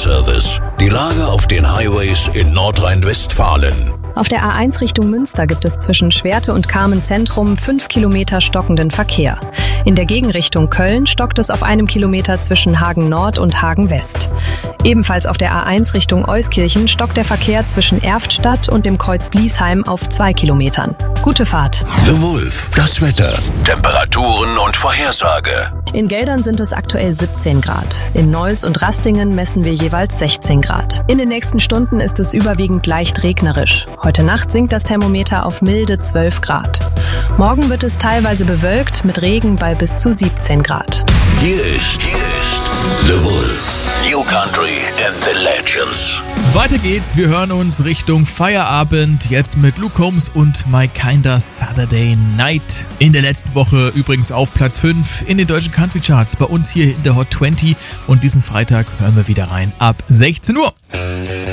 Verkehrsservice. Die Lage auf den Highways in Nordrhein-Westfalen. Auf der A1 Richtung Münster gibt es zwischen Schwerte und Carmen-Zentrum 5 Kilometer stockenden Verkehr. In der Gegenrichtung Köln stockt es auf 1 Kilometer zwischen Hagen Nord und Hagen West. Ebenfalls auf der A1 Richtung Euskirchen stockt der Verkehr zwischen Erftstadt und dem Kreuz Bliesheim auf 2 Kilometern. Gute Fahrt. The Wolf, das Wetter, Temperaturen und Vorhersage. In Geldern sind es aktuell 17 Grad. In Neuss und Rastingen messen wir jeweils 16 Grad. In den nächsten Stunden ist es überwiegend leicht regnerisch. Heute Nacht sinkt das Thermometer auf milde 12 Grad. Morgen wird es teilweise bewölkt mit Regen bei bis zu 17 Grad. Hier ist The Wolf, New Country and the Legends. Weiter geht's, wir hören uns Richtung Feierabend, jetzt mit Luke Combs und My Kinda Saturday Night. In der letzten Woche übrigens auf Platz 5 in den deutschen Country Charts, bei uns hier in der Hot 20, und diesen Freitag hören wir wieder rein ab 16 Uhr.